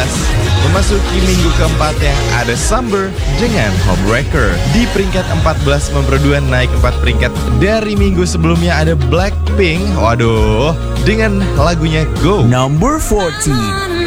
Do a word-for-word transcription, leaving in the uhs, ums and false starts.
belas. Memasuki minggu keempatnya ada Summer dengan Homewrecker. Di peringkat empat belas memperduan naik empat peringkat dari minggu sebelumnya ada Blackpink. Waduh, dengan lagunya Go. Number fourteen.